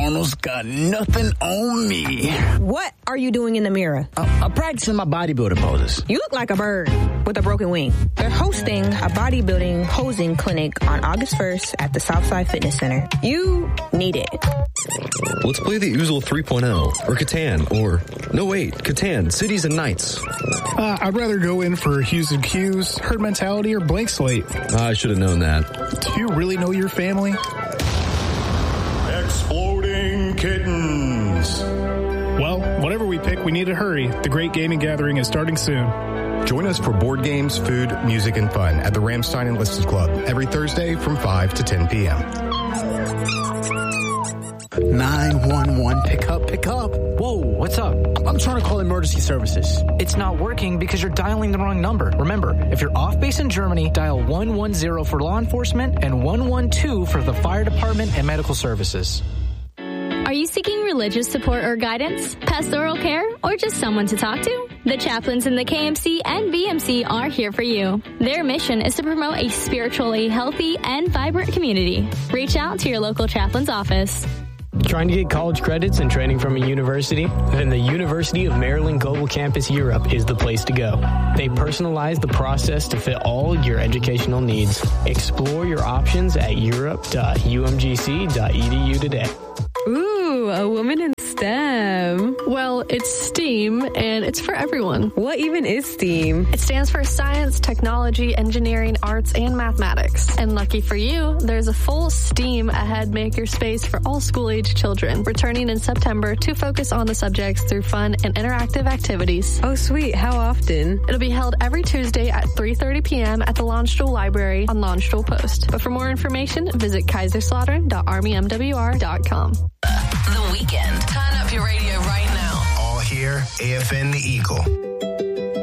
Arnold's got nothing on me. What are you doing in the mirror? I'm practicing my bodybuilder poses. You look like a bird with a broken wing. They're hosting a bodybuilding posing clinic on August 1st at the Southside Fitness Center. You need it. Let's play the Oozle 3.0 or Catan or... No, wait, Catan, Cities and Nights. I'd rather go in for Hues and Cues, Herd Mentality, or Blank Slate. I should have known that. Do you really know your family? Exploding Kittens. Well, whatever we pick, we need to hurry. The Great Gaming Gathering is starting soon. Join us for board games, food, music, and fun at the Ramstein Enlisted Club every Thursday from 5 to 10 p.m. 911, pick up. Whoa, what's up? I'm trying to call emergency services. It's not working because you're dialing the wrong number. Remember, if you're off base in Germany, dial 110 for law enforcement and 112 for the fire department and medical services. Are you seeking religious support or guidance, pastoral care, or just someone to talk to? The chaplains in the KMC and BMC are here for you. Their mission is to promote a spiritually healthy and vibrant community. Reach out to your local chaplain's office. Trying to get college credits and training from a university? Then the University of Maryland Global Campus Europe is the place to go. They personalize the process to fit all your educational needs. Explore your options at europe.umgc.edu today. Ooh, a woman in STEM. Well, it's STEAM, and it's for everyone. What even is STEAM? It stands for Science, Technology, Engineering, Arts, and Mathematics. And lucky for you, there's a full STEAM Ahead Makerspace for all school-age children, returning in September to focus on the subjects through fun and interactive activities. Oh, sweet. How often? It'll be held every Tuesday at 3:30 p.m. at the Launchstool Library on Launchstool Post. But for more information, visit kaiserslautern.armymwr.com. The Weekend. Turn up your radio right now. All here, AFN The Eagle.